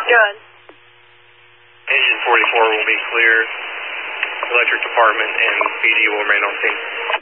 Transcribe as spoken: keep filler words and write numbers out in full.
Good. Engine forty-four will be clear. Electric department and P D will remain on scene.